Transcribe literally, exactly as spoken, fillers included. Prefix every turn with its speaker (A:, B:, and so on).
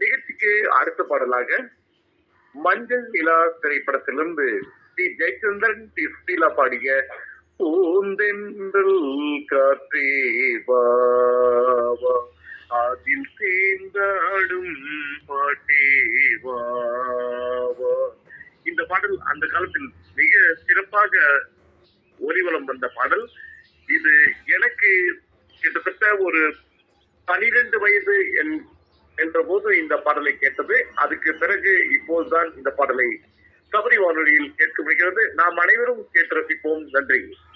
A: நிகழ்ச்சிக்கு அடுத்த பாடலாக மஞ்சள் நிலா திரைப்படத்திலிருந்து டி ஜெயச்சந்திரன் டி சுசீலா பாடிய பூந்தென்றல் காற்றே வா வா, அதில் சேர்ந்தாடும் பாட்டே வா வா. இந்த பாடல் அந்த காலத்தில் மிக சிறப்பாக ஒலிவலம் வந்த பாடல். இது எனக்கு கிட்டத்தட்ட ஒரு பனிரெண்டு வயது என்ற போது இந்த பாடலை கேட்டது. அதுக்கு பிறகு இப்போதுதான் இந்த பாடலை சபரி வானொலியில் கேட்க முடிகிறது. நாம் அனைவரும் கேட்டு ரசிப்போம். நன்றி.